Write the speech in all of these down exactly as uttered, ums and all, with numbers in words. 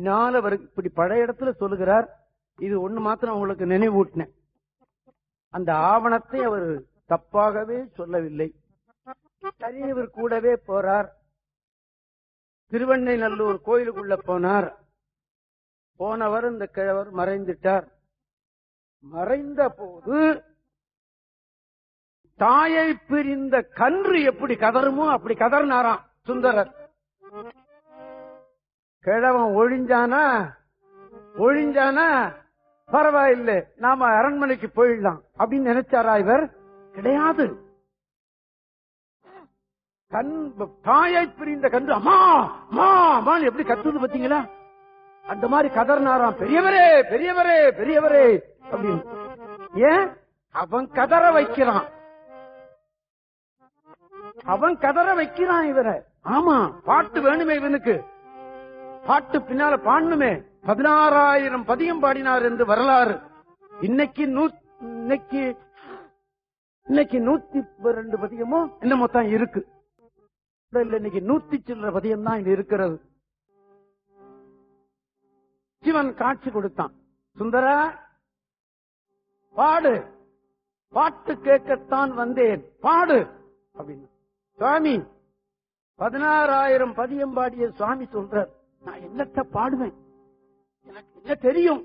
பின்னால அவர் இப்படி பழைய இடத்துல சொல்லுகிறார். இது ஒண்ணு மாத்திரம் உங்களுக்கு நினைவூட்டினேன். அந்த ஆவணத்தை அவர் தப்பாகவே சொல்லவில்லை. தனியவர் கூடவே போறார். திருவெண்ணைநல்லூர் கோயிலுக்குள்ள போனார். போனவர் இந்த கிழவர் மறைந்துட்டார். மறைந்த போது தாயை பிரிந்த கன்று எப்படி கதறுமோ அப்படி கதறினாராம் சுந்தரர். கிழவன் ஒழிஞ்சானா ஒழிஞ்சானா பரவாயில்லை, நாம அரண்மனைக்கு போயிடலாம் அப்படின்னு நினைச்சாரா இவர்? கிடையாது. கண் தாயை பிரிந்த கன்று அம்மா அம்மா அம்மா எப்படி கத்துது பாத்தீங்களா? அந்த மாதிரி கதறினாராம். பெரியவரே பெரியவரே பெரியவரே அப்படின்னு. ஏன்? அவன் கதற வைக்கிறான், அவன் கதற வைக்கிறான் இவரை. ஆமா, பாட்டு வேணுமே இவனுக்கு, பாட்டு பின்னால பாடணுமே. பதினாறாயிரம் பதியம் பாடினார் என்று வரலாறு. இன்னைக்கு இன்னைக்கு இன்னைக்கு நூத்தி ரெண்டு பதியமோ என்னமோ தான் இருக்கு. இன்னைக்கு நூத்தி சில்லற பதியம் தான் இது இருக்கிறது. சிவன் காட்சி கொடுத்தான். சுந்தரா பாடு, பாட்டு கேட்கத்தான் வந்தேன், பாடு அப்படின்னு. சுவாமி பதினாறாயிரம் பதியம் பாடிய சுவாமி சொல்றார், நான் என்னத்த பாடுவேன், எனக்கு என்ன தெரியும்.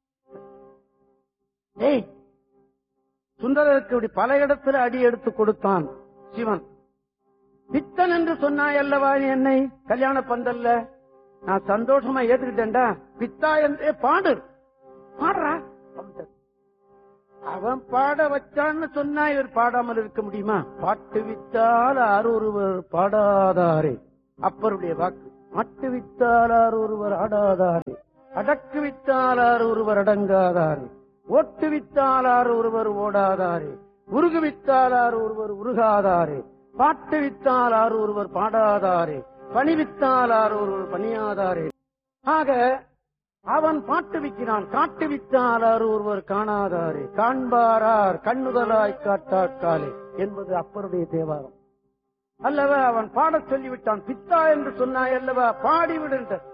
ஏய், சுந்தரருக்கு பல இடத்துல அடி எடுத்து கொடுத்தான் சிவன். பித்தன் என்று சொன்னாய் அல்லவா என்னை கல்யாண பந்தல்ல, நான் சந்தோஷமா ஏத்துக்கிட்டேன்டா. பித்தா என்றே பாடு, பாடுறா. அவன் பாட வச்சான்னு சொன்னா இவர் பாடாமல் இருக்க முடியுமா? பாட்டு வித்தால் ஆரொருவர் பாடாதாரே, அப்பருடைய வாக்கு. மட்டு வித்தால் ஆரொருவர் ஆடாதாரே, அடக்கு வித்தால் ஆரொருவர் அடங்காதாரே, ஓட்டு வித்தால் ஆரொருவர் ஓடாதாரே, உருகு வித்தால் ஆரொருவர் உருகாதாரே, பாட்டு வித்தால் ஆரொருவர் பாடாதாரே, பணிவித்தால் ஆரொருவர் பணியாதாரே. ஆக அவன் பாட்டு விற்கிறான். காட்டு வித்தாளார் ஒருவர் காணாதாரே, காண்பாரார் கண்ணுதலாய் காட்டாக்காலே என்பது அப்பருடைய தேவாரம் அல்லவா. அவன் பாடச் சொல்லிவிட்டான். பித்தா என்று சொன்னாய் அல்லவா, பாடிவிடுன்ற